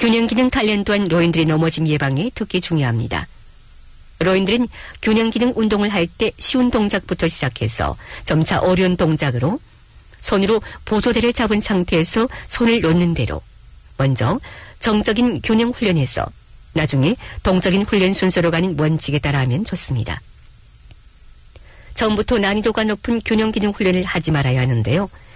균형기능 단련 또한 로인들의 넘어짐 예방에 특히 중요합니다. 로인들은 균형기능 운동을 할 때 쉬운 동작부터 시작해서 점차 어려운 동작으로 손으로 보조대를 잡은 상태에서 손을 놓는 대로 먼저 정적인 균형 훈련에서 나중에 동적인 훈련 순서로 가는 원칙에 따라 하면 좋습니다. 처음부터 난이도가 높은 균형기능 훈련을 하지 말아야 하는데요.